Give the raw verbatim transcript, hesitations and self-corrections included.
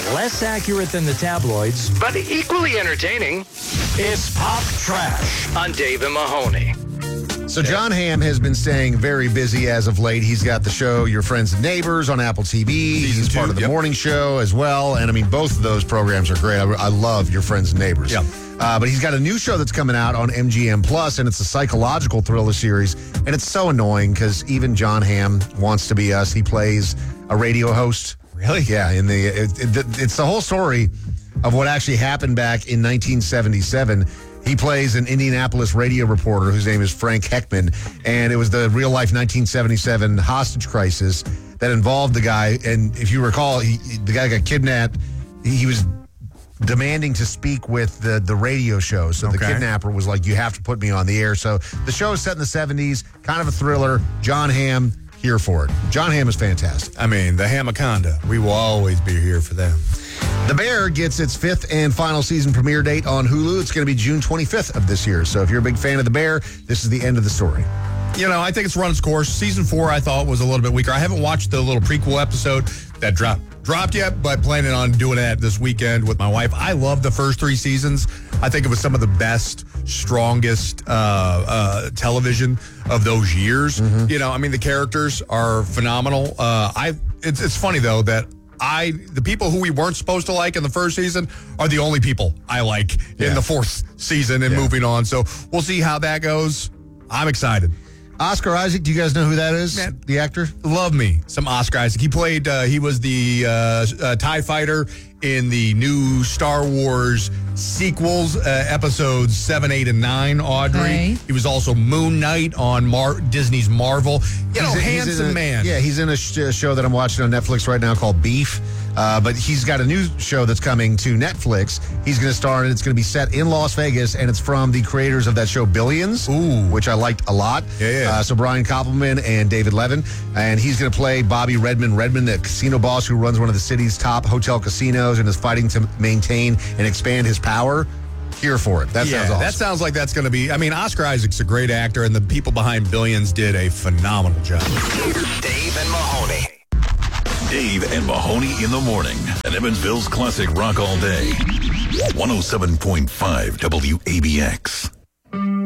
Less accurate than the tabloids, but equally entertaining. It's Pop Trash on Dave and Mahoney. So John Hamm has been staying very busy as of late. He's got the show Your Friends and Neighbors on Apple T V. Season He's two, part of the yep. morning show as well. And I mean, both of those programs are great. I, I love Your Friends and Neighbors. Yep. Uh, but he's got a new show that's coming out on M G M Plus, and it's a psychological thriller series. And it's so annoying because even John Hamm wants to be us. He plays a radio host. Really? Yeah. In the it, it, it's the whole story of what actually happened back in nineteen seventy-seven. He plays an Indianapolis radio reporter whose name is Frank Heckman, and it was the real-life nineteen seventy-seven hostage crisis that involved the guy. And if you recall, he, the guy got kidnapped. He was demanding to speak with the, the radio show. So the Okay. kidnapper was like, you have to put me on the air. So the show is set in the seventies, kind of a thriller. John Hamm, here for it. John Hamm is fantastic. I mean, the Hamaconda. We will always be here for them. The Bear gets its fifth and final season premiere date on Hulu. It's going to be June twenty-fifth of this year. So if you're a big fan of The Bear, this is the end of the story. You know, I think it's run its course. Season four, I thought, was a little bit weaker. I haven't watched the little prequel episode that dropped dropped yet, but planning on doing that this weekend with my wife. I love the first three seasons. I think it was some of the best, strongest uh, uh, television of those years. Mm-hmm. You know, I mean, the characters are phenomenal. Uh, I it's it's funny though that. I the people who we weren't supposed to like in the first season are the only people I like Yeah. in the fourth season and Yeah. moving on. So we'll see how that goes. I'm excited. Oscar Isaac, do you guys know who that is? Man. The actor? Love me some Oscar Isaac. He played. Uh, he was the uh, uh, TIE fighter in the new Star Wars sequels, uh, episodes seven, eight, and nine. Audrey. Okay. He was also Moon Knight on Mar- Disney's Marvel. You know, He's in- he's handsome in a- man. Yeah, he's in a sh- uh, show that I'm watching on Netflix right now called Beef. Uh, but he's got a new show that's coming to Netflix. He's going to star in it. It's going to be set in Las Vegas, and it's from the creators of that show Billions, Ooh. which I liked a lot. Yeah, yeah. Uh, so Brian Koppelman and David Levin. And he's going to play Bobby Redmond. Redmond, the casino boss who runs one of the city's top hotel casinos and is fighting to maintain and expand his power. Here for it. That yeah, sounds awesome. that sounds like that's going to be. I mean, Oscar Isaac's a great actor, and the people behind Billions did a phenomenal job. Dave and Mahoney. Dave and Mahoney in the morning at Evansville's Classic Rock All Day. one oh seven point five W A B X.